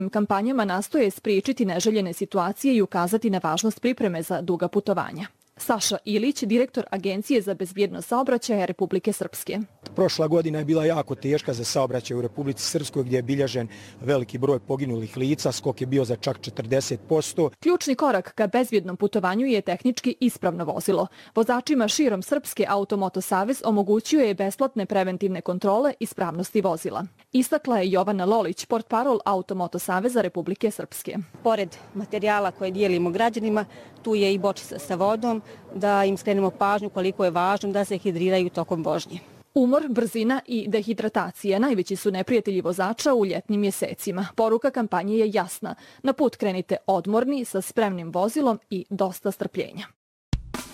Kampanjama nastoje spriječiti neželjene situacije i ukazati na važnost pripreme za duga putovanja. Saša Ilić, direktor Agencije za bezbjednost saobraćaja Republike Srpske. Prošla godina je bila jako teška za saobraćaj u Republici Srpskoj gdje je bilježen veliki broj poginulih lica, skok je bio za čak 40%. Ključni korak ka bezbjednom putovanju je tehnički ispravno vozilo. Vozačima širom Srpske Automoto Savez omogućio je besplatne preventivne kontrole ispravnosti vozila. Istakla je Jovana Lolić, portparol Automoto Saveza Republike Srpske. Pored materijala koje dijelimo građanima, tu je i bočica sa vodom, da im skrenemo pažnju koliko je važno da se hidriraju tokom vožnje. Umor, brzina i dehidratacija najveći su neprijatelji vozača u ljetnim mjesecima. Poruka kampanje je jasna. Na put krenite odmorni, sa spremnim vozilom i dosta strpljenja.